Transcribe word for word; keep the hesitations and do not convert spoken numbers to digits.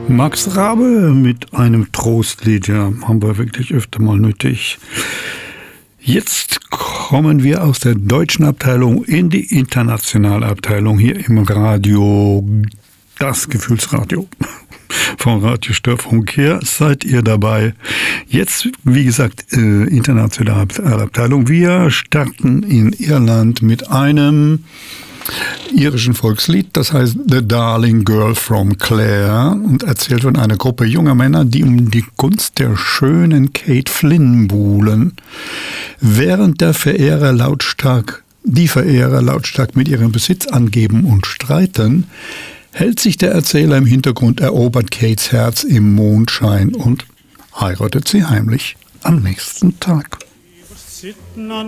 Max Rabe mit einem Trostlied, ja, haben wir wirklich öfter mal nötig. Jetzt kommen wir aus der deutschen Abteilung in die internationale Abteilung hier im Radio, das Gefühlsradio. Von Radio Störfunk her seid ihr dabei. Jetzt, wie gesagt, äh, internationale Abteilung. Wir starten in Irland mit einem irischen Volkslied, das heißt The Darling Girl from Clare und erzählt von einer Gruppe junger Männer, die um die Gunst der schönen Kate Flynn buhlen. Während der Verehrer lautstark, die Verehrer lautstark mit ihrem Besitz angeben und streiten, hält sich der Erzähler im Hintergrund, erobert Kates Herz im Mondschein und heiratet sie heimlich am nächsten Tag.